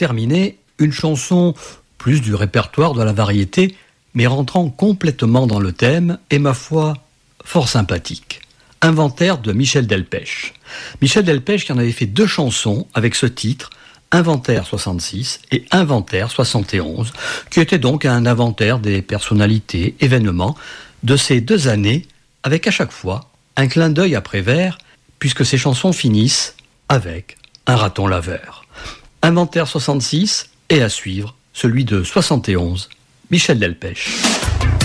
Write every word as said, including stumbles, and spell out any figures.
terminer, une chanson plus du répertoire de la variété, mais rentrant complètement dans le thème, et ma foi, fort sympathique. Inventaire de Michel Delpech. Michel Delpech qui en avait fait deux chansons avec ce titre, Inventaire soixante-six et Inventaire soixante et onze, qui était donc un inventaire des personnalités, événements de ces deux années, avec à chaque fois un clin d'œil à Prévert, puisque ces chansons finissent avec un raton laveur. Inventaire soixante-six et à suivre celui de soixante et onze, Michel Delpech.